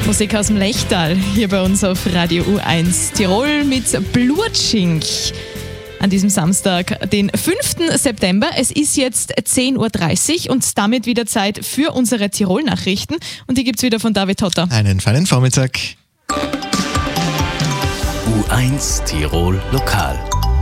Musik aus dem Lechtal, hier bei uns auf Radio U1 Tirol mit Blutschink. An diesem Samstag, den 5. September. Es ist jetzt 10.30 Uhr und damit wieder Zeit für unsere Tirol-Nachrichten. Und die gibt's wieder von David Hotter. Einen feinen Vormittag. U1 Tirol Lokal.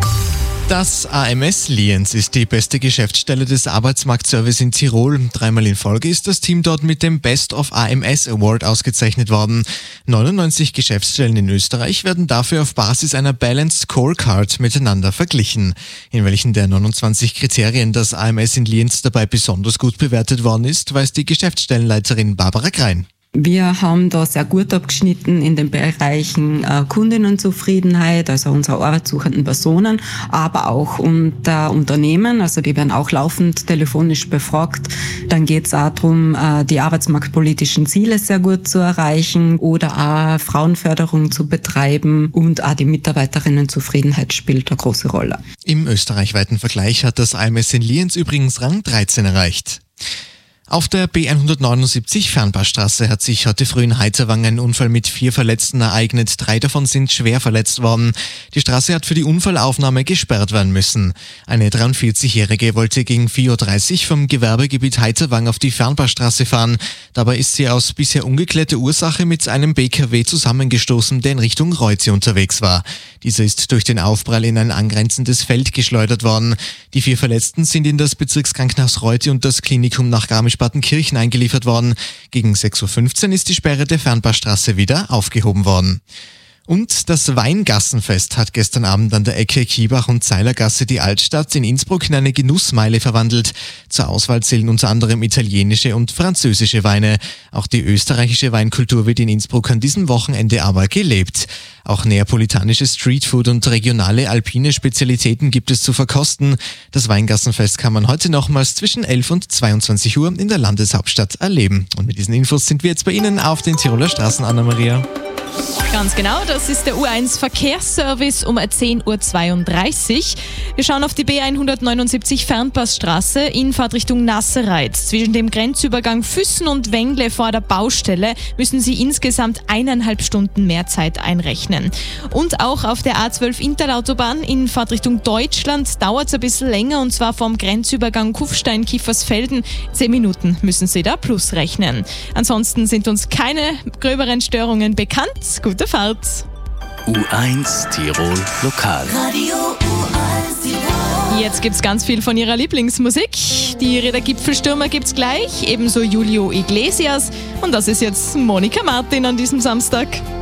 Das AMS Lienz ist die beste Geschäftsstelle des Arbeitsmarktservice in Tirol. 3-mal in Folge ist das Team dort mit dem Best of AMS Award ausgezeichnet worden. 99 Geschäftsstellen in Österreich werden dafür auf Basis einer Balanced Scorecard miteinander verglichen. In welchen der 29 Kriterien das AMS in Lienz dabei besonders gut bewertet worden ist, weiß die Geschäftsstellenleiterin Barbara Grein. Wir haben da sehr gut abgeschnitten in den Bereichen Kundinnenzufriedenheit, also unsere arbeitssuchenden Personen, aber auch unter Unternehmen, also die werden auch laufend telefonisch befragt. Dann geht es auch darum, die arbeitsmarktpolitischen Ziele sehr gut zu erreichen oder auch Frauenförderung zu betreiben und auch die Mitarbeiterinnenzufriedenheit spielt eine große Rolle. Im österreichweiten Vergleich hat das AMS in Lienz übrigens Rang 13 erreicht. Auf der B179 Fernbahnstraße hat sich heute früh in Heiterwang ein Unfall mit 4 Verletzten ereignet. 3 davon sind schwer verletzt worden. Die Straße hat für die Unfallaufnahme gesperrt werden müssen. Eine 43-Jährige wollte gegen 4.30 Uhr vom Gewerbegebiet Heiterwang auf die Fernbahnstraße fahren. Dabei ist sie aus bisher ungeklärter Ursache mit einem BKW zusammengestoßen, der in Richtung Reuzi unterwegs war. Dieser ist durch den Aufprall in ein angrenzendes Feld geschleudert worden. Die 4 Verletzten sind in das Bezirkskrankenhaus Reuzi und das Klinikum nach Garmisch-Partenkirchen eingeliefert worden. Gegen 6.15 Uhr ist die Sperre der Fernbahnstraße wieder aufgehoben worden. Und das Weingassenfest hat gestern Abend an der Ecke Kiebach- und Zeilergasse die Altstadt in Innsbruck in eine Genussmeile verwandelt. Zur Auswahl zählen unter anderem italienische und französische Weine. Auch die österreichische Weinkultur wird in Innsbruck an diesem Wochenende aber gelebt. Auch neapolitanische Streetfood und regionale alpine Spezialitäten gibt es zu verkosten. Das Weingassenfest kann man heute nochmals zwischen 11 und 22 Uhr in der Landeshauptstadt erleben. Und mit diesen Infos sind wir jetzt bei Ihnen auf den Tiroler Straßen, Anna-Maria. Ganz genau, das ist der U1 Verkehrsservice um 10.32 Uhr. Wir schauen auf die B179 Fernpassstraße in Fahrtrichtung Nassereith. Zwischen dem Grenzübergang Füssen und Wengle vor der Baustelle müssen Sie insgesamt 1,5 Stunden mehr Zeit einrechnen. Und auch auf der A12 Interlautobahn in Fahrtrichtung Deutschland dauert es ein bisschen länger, und zwar vom Grenzübergang Kufstein-Kiefersfelden. 10 Minuten müssen Sie da plus rechnen. Ansonsten sind uns keine gröberen Störungen bekannt. Gute Fahrt! U1 Tirol Lokal. Radio U1 Tirol. Jetzt gibt's ganz viel von ihrer Lieblingsmusik. Die Räder Gipfelstürmer gibt's gleich, ebenso Julio Iglesias. Und das ist jetzt Monika Martin an diesem Samstag.